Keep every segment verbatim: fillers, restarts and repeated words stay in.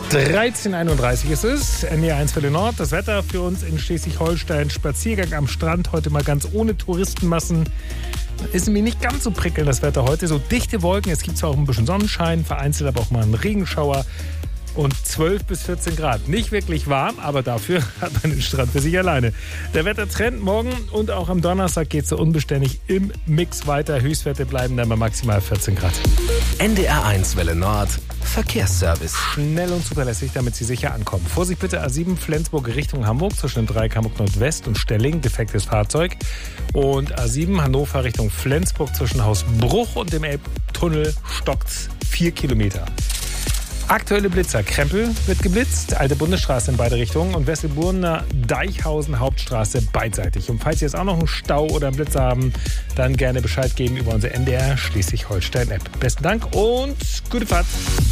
dreizehn Uhr einunddreißig ist es, N D R eins Welle Nord. Das Wetter für uns in Schleswig-Holstein. Spaziergang am Strand, heute mal ganz ohne Touristenmassen. Ist mir nicht ganz so prickelnd, das Wetter heute. So dichte Wolken, es gibt zwar auch ein bisschen Sonnenschein, vereinzelt aber auch mal einen Regenschauer. Und zwölf bis vierzehn Grad. Nicht wirklich warm, aber dafür hat man den Strand für sich alleine. Der Wettertrend morgen und auch am Donnerstag geht es so unbeständig im Mix weiter. Höchstwerte bleiben dann bei maximal vierzehn Grad. N D R eins Welle Nord, Verkehrsservice. Schnell und zuverlässig, damit Sie sicher ankommen. Vorsicht bitte, A sieben Flensburg Richtung Hamburg zwischen dem Dreieck Hamburg Nordwest und Stelling, defektes Fahrzeug. Und A sieben Hannover Richtung Flensburg zwischen Haus Bruch und dem Elbtunnel stockt's vier Kilometer. Aktuelle Blitzer. Krempel wird geblitzt, alte Bundesstraße in beide Richtungen und Wesselburner Deichhausen Hauptstraße beidseitig. Und falls Sie jetzt auch noch einen Stau oder einen Blitzer haben, dann gerne Bescheid geben über unsere N D R Schleswig-Holstein-App. Besten Dank und gute Fahrt.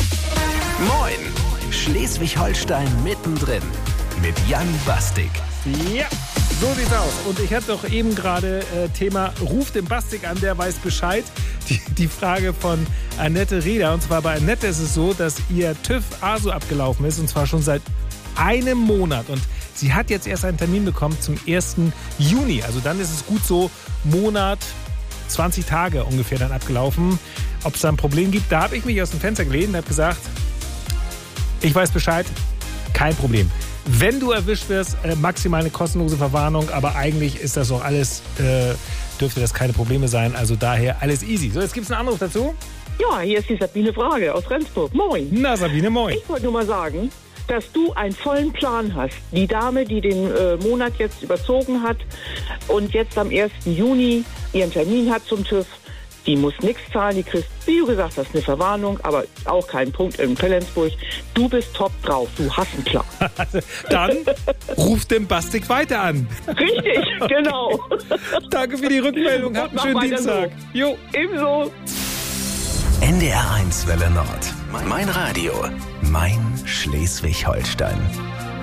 Moin, Schleswig-Holstein mittendrin mit Jan Bastik. Ja, so sieht's aus. Und ich hatte doch eben gerade äh, Thema, ruft den Bastik an, der weiß Bescheid. Die, die Frage von Annette Rieder. Und zwar bei Annette ist es so, dass ihr TÜV A S U abgelaufen ist. Und zwar schon seit einem Monat. Und sie hat jetzt erst einen Termin bekommen zum ersten Juni. Also dann ist es gut so, Monat, zwanzig Tage ungefähr dann abgelaufen. Ob es da ein Problem gibt, da habe ich mich aus dem Fenster gelehnt und habe gesagt, ich weiß Bescheid, kein Problem. Wenn du erwischt wirst, äh, maximal eine kostenlose Verwarnung, aber eigentlich ist das auch alles, äh, dürfte das keine Probleme sein, also daher alles easy. So, jetzt gibt es einen Anruf dazu. Ja, hier ist die Sabine Frage aus Rendsburg. Moin. Na, Sabine, moin. Ich wollte nur mal sagen, dass du einen vollen Plan hast. Die Dame, die den äh, Monat jetzt überzogen hat und jetzt am ersten Juni ihren Termin hat zum TÜV, die muss nichts zahlen, die kriegt, wie du gesagt hast, eine Verwarnung, aber auch keinen Punkt in Flensburg. Du bist top drauf, du hast einen Plan. Dann ruf den Bastik weiter an. Richtig, genau. Danke für die Rückmeldung, habt einen schönen Dienstag. So. Jo. Ebenso. N D R eins Welle Nord, mein Radio, mein Schleswig-Holstein.